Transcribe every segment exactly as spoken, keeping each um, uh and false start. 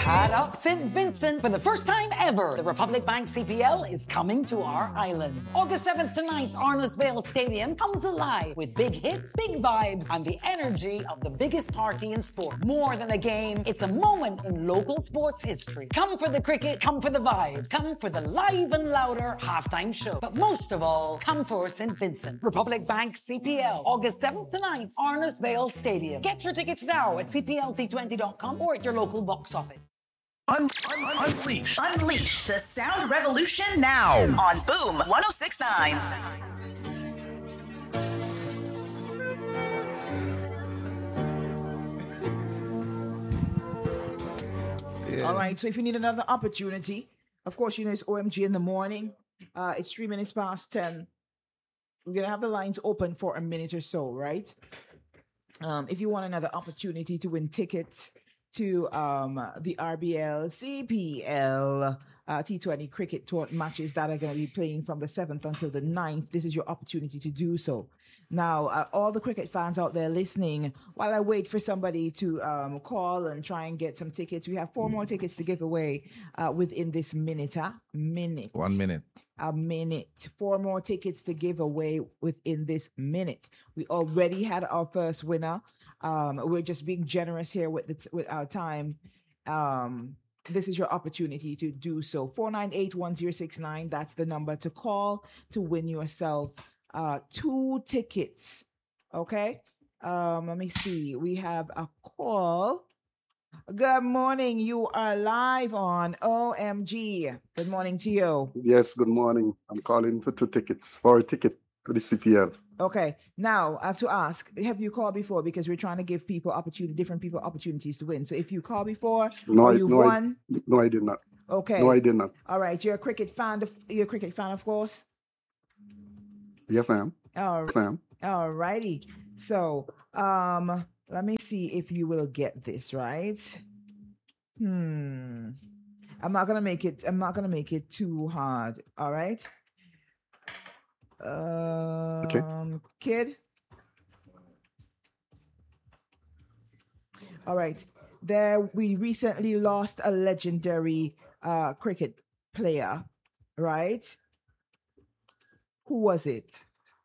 Add up Saint Vincent. For the first time ever, the Republic Bank C P L is coming to our island. August seventh to ninth, Arnasvale Stadium comes alive with big hits, big vibes, and the energy of the biggest party in sport. More than a game, it's a moment in local sports history. Come for the cricket, come for the vibes, come for the live and louder halftime show. But most of all, come for Saint Vincent. Republic Bank C P L, August seventh to ninth, Arnasvale Stadium. Get your tickets now at c p l t twenty dot com or at your local box office. Un- un- unleash. Unleash the sound revolution now on Boom one oh six point nine. Yeah. All right, so if you need another opportunity, of course, you know, it's O M G in the morning. Uh, it's three minutes past ten. We're going to have the lines open for a minute or so, right? Um, if you want another opportunity to win tickets to um, the R B L C P L uh, T twenty cricket tour matches that are going to be playing from the seventh until the ninth, this is your opportunity to do so. Now, uh, all the cricket fans out there listening, while I wait for somebody to um, call and try and get some tickets, we have four more tickets to give away uh, within this minute. Huh? Minute. One minute. A minute. Four more tickets to give away within this minute. We already had our first winner. Um, we're just being generous here with the t- with our time. Um, this is your opportunity to do so. four nine eight, one zero six nine. That's the number to call to win yourself uh, two tickets. Okay. Um, let me see. We have a call. Good morning. You are live on O M G. Good morning to you. Yes, good morning. I'm calling for two tickets, for a ticket to the C P L. Okay. Now, I have to ask, have you called before? Because we're trying to give people opportunity, different people opportunities to win. So if you called before, no, or I, you no, won? I, no, I did not. Okay. No, I did not. All right. You're a cricket fan. Of, you're a cricket fan, of course? Yes, I am. All, yes, I am. All righty. So, um, let me see if you will get this, right? Hmm. I'm not gonna make it, I'm not gonna make it too hard. All right. Um, okay. Kid. All right. There, we recently lost a legendary uh, cricket player, right? Who was it?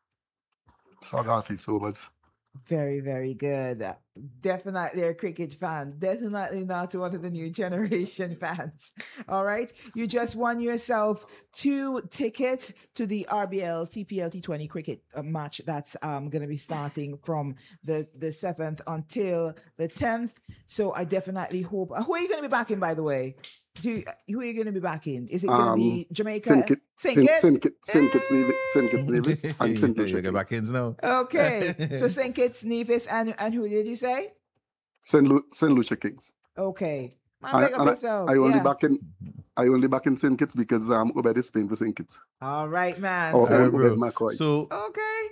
Sagarfi Sobers. Very, very good. Definitely a cricket fan. Definitely not one of the new generation fans. All right. You just won yourself two tickets to the R B L T P L T twenty cricket match that's um, going to be starting from the, the seventh until the tenth. So I definitely hope. Uh, who are you going to be backing, by the way? Do you, who are you going to be backing? Is it going to um, be Jamaica? Saint Kitts, Saint Saint, Kitts? Saint Kitts, Saint Kitts Nevis, Saint Kitts Nevis, and Saint Lucia. You get back in now. Okay, so Saint Kitts Nevis and and who did you say? Saint Lu- Saint Lucia Kings. Okay, man, I, pick up yourself. I, I only yeah. back in. I only back in Saint Kitts because um Obed is playing for Saint Kitts. All right, man. Oh, so, right, Obed McCoy. So okay.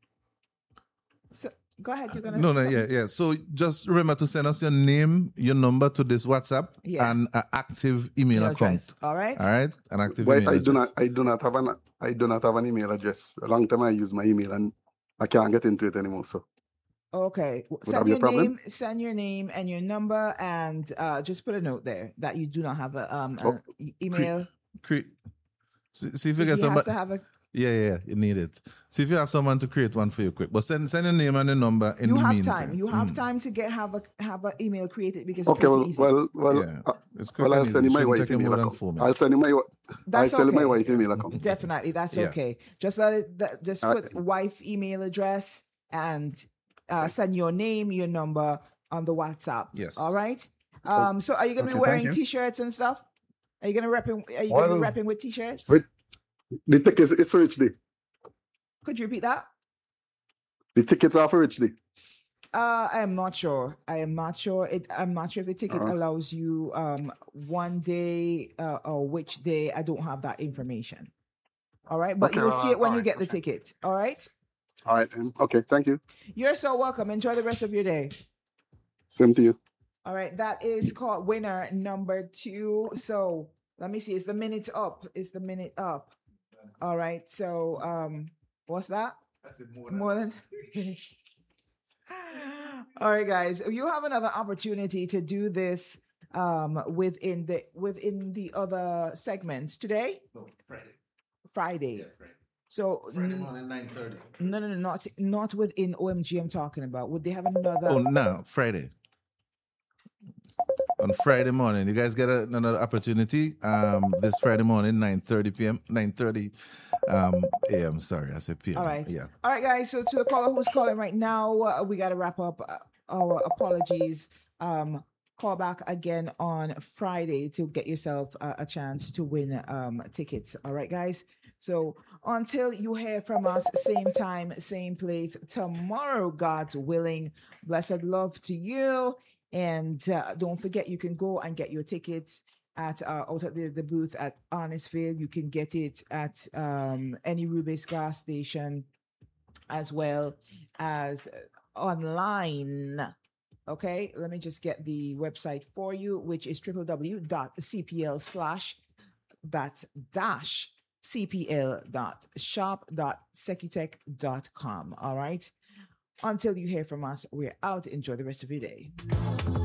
So go ahead. You're gonna. No, no, yeah, yeah. So just remember to send us your name, your number to this WhatsApp, yeah. and an active email Your account. address. All right. All right. An active Wait, email I address. do not. I do not have an. I do not have an email address. A long time I use my email and I can't get into it anymore. So. Okay. Would send your problem? name. Send your name and your number, and uh, just put a note there that you do not have a um Oh, a email. Cre- see, see if So you get he somebody. has to have a. Yeah, yeah, yeah, you need it. See if you have someone to create one for you quick. But send send your name and the number in You the have meantime. time. You have Mm. time to get have a have an email created because Okay. it's Well, easy. well, well. Yeah. Uh, It's quick well, and I'll easy. send you my Shouldn't wife take you email more than account. four I'll minutes. send you my. I'll That's send you my okay. wife email account. Definitely, that's Yeah. okay. Just let it. That, just Uh, put wife email address and uh, send your name, your number on the WhatsApp. Yes. All right. Um. So, are you gonna Okay, be wearing thank you. t-shirts and stuff? Are you gonna repping? Are you gonna Well, be repping with t-shirts? Wait, the tickets is for which day? Could you repeat that? The tickets are for which day? Uh, I am not sure. I am not sure. It. I'm not sure if the ticket Uh, allows you um one day uh, or which day. I don't have that information. All right, but Okay, you'll well, see it when all you right, get the okay. ticket. All right. All right, then. Okay, thank you. You're so welcome. Enjoy the rest of your day. Same to you. All right, that is called winner number two. So let me see. Is the minute up? Is the minute up? All right. So um, what's that? More than. All right, guys. You have another opportunity to do this um, within the within the other segments today. No, Friday. Friday. Yeah, Friday. So Friday n- morning, nine thirty. no, no, no, not not within O M G. I'm talking about. Would they have another? Oh, no, Friday. On Friday morning, you guys get a, another opportunity. Um, this Friday morning, nine thirty p.m. nine thirty um, a m. Sorry, I said p m. All right. Yeah. All right, guys. So to the caller who's calling right now, uh, we got to wrap up. Uh, our apologies. Um, call back again on Friday to get yourself uh, a chance to win um, tickets. All right, guys. So until you hear from us, same time, same place tomorrow, God's willing. Blessed love to you. And uh, don't forget, you can go and get your tickets at uh, out at the, the booth at Honestfield. You can get it at um, any Rubis gas station, as well as online. Okay, let me just get the website for you, which is www.cpl slash that's dash cpl.shop.secutech.com. All right. Until you hear from us, we're out. Enjoy the rest of your day.